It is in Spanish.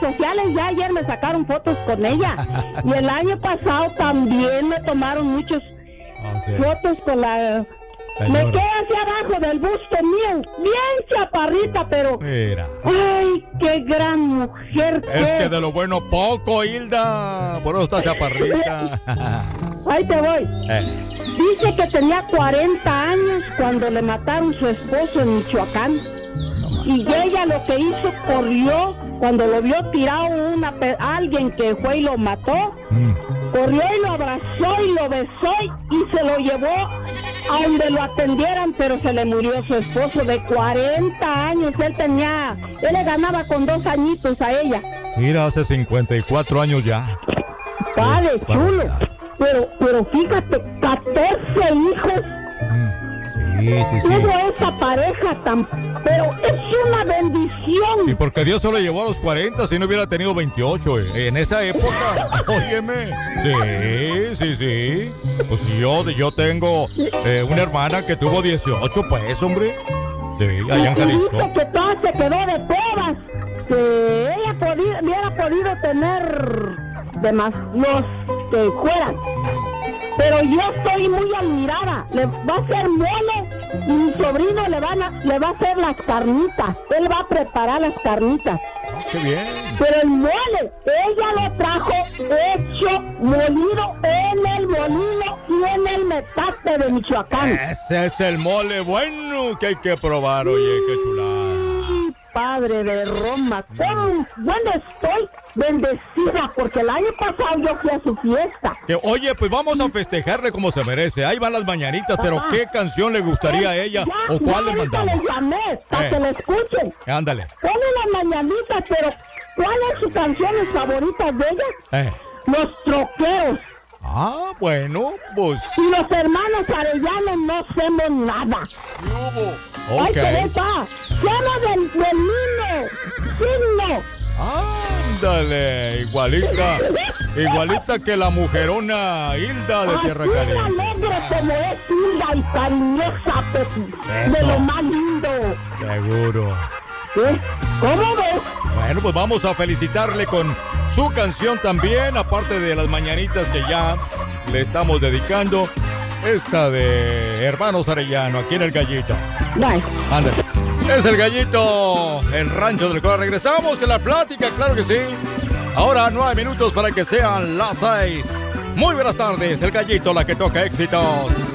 sociales, ya ayer me sacaron fotos con ella. Y el año pasado también me tomaron muchas fotos con la... Señora. Me quedé hacia abajo del busto mío, bien chaparrita, pero... Mira. ¡Ay, qué gran mujer! Es que de lo bueno poco, Hilda. Por eso está chaparrita. Ahí te voy. Dice que tenía 40 años cuando le mataron su esposo en Michoacán. Y ella lo que hizo, corrió, cuando lo vio tirado alguien que fue y lo mató, corrió y lo abrazó y lo besó y se lo llevó a donde lo atendieran, pero se le murió su esposo de 40 años. Él le ganaba con 2 añitos a ella. Mira, hace 54 años ya. Padre, chulo. Pero fíjate, 14 hijos. Sí. Tuvo esa pareja pero es una bendición. Y porque Dios solo llevó a los 40, si no hubiera tenido 28, en esa época. Óyeme. Sí. Pues yo tengo una hermana que tuvo 18, pues, hombre. Sí, allá en Jalisco. Dice que toda se quedó de pruebas. Que ella hubiera podido tener los que fueran. Pero yo estoy muy admirada. Le va a hacer mole y mi sobrino le va a hacer las carnitas. Él va a preparar las carnitas. ¡Qué bien! Pero el mole, ella lo trajo hecho, molido en el molino y en el metate de Michoacán. Ese es el mole bueno que hay que probar, oye, qué chulada. Padre de Roma, bueno, estoy bendecida porque el año pasado yo fui a su fiesta. Oye, pues vamos a festejarle como se merece. Ahí van las mañanitas, pero ¿qué canción le gustaría a ella o cuál le mandamos? Le llamé para que la escuchen. Ándale. Pone las mañanitas, pero ¿cuál es su canción favorita de ella? Los Troqueros. Ah, bueno, pues... Y los hermanos Arellanos no hacemos nada. Okay. ¡Ay, se ve, pa! ¡Llama del niño! ¡Signo! ¡Ándale! Igualita que la mujerona Hilda de Tierra Caliente. Alegre como es Hilda y cariñosa, de lo más lindo. Seguro. ¿Cómo ves? Bueno, pues vamos a felicitarle con su canción también, aparte de las mañanitas que ya le estamos dedicando. Esta de Hermanos Arellano, aquí en El Gallito. Bye. Ándale. Es El Gallito, el Rancho del Corazón. Regresamos con la plática, claro que sí. Ahora 9 minutos para que sean las 6. Muy buenas tardes, El Gallito, la que toca éxitos.